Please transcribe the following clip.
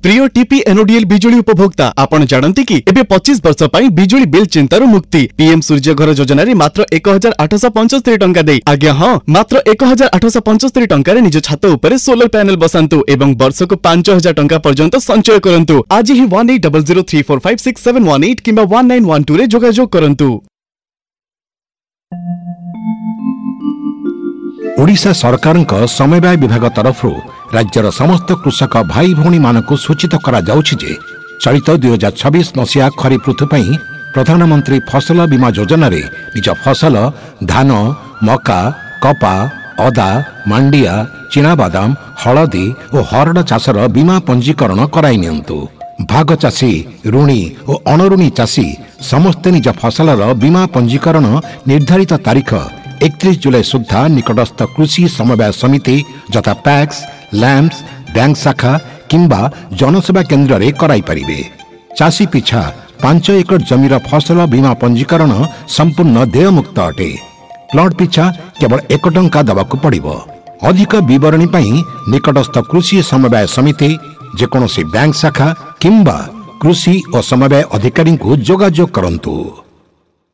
प्रिय टीपी एनओडीएल बिजुली उपभोक्ता आपण जानते कि एबे 25 वर्ष पई बिजुली बिल चिंतारू मुक्ति पीएम सूर्य घर योजना रे मात्र 1875 टंका दे आज्ञा हां मात्र 1875 टंका रे निज छात ऊपर सोलर पैनल बसांतु एवं वर्ष को 5000 टंका पर्यंत संचय करंतु आज ही 180034567118 किंबा 1912 रे जोगाजोग करंतु। ओडिशा सरकार समवाय विभाग तरफ राज्यर समस्त कृषक भाई भौणी मानक सूचित करा जाउछि जे चलित 2026 मसीहा खरीफ ऋतु पई प्रधानमंत्री फसल बीमा योजना रे निज फसल धान मका कपा अदा मांडिया चिनाबादाम हलदी और हरड़ चाषर बीमा पंजीकरण कराई नियंतु। भाग चाषी ऋणी और अणऋणी चाषी समस्त निज फसलर बीमा पंजीकरण निर्धारित तारीख 31 जुलाई सुधा निकटस्थ कृषि समवाय समिति यथा पैक्स लैंप्स बैंक शाखा किंबा जनसेवा केन्द्र रे कराई परिबे। चाषी पिछा 5 एकड़ जमीर फसल बीमा पंजीकरण संपूर्ण देयमुक्त अटे। प्लॉट पिछा केवल 1 टंका दबाकू पड़िबो। अधिक विवरणी पई निकटस्थ कृषि समवाय समिति जेकोनोसी बैंक शाखा किंबा कृषि और समवाय अधिकारी को जोगाजोग करंतु।